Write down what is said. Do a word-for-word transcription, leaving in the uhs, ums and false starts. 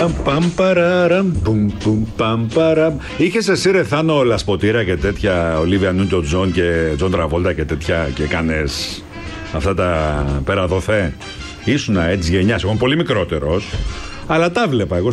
Είχες εσύ ρε Θάνο Λασποτήρα και τέτοια, Ολίβια Νιούτον Τζον και Τζον Τραβόλτα και τέτοια, και κάνες αυτά τα πέρα δοθέ? Ήσουνα έτσι γενιάς, εγώ πολύ μικρότερος, αλλά τα βλέπα εγώ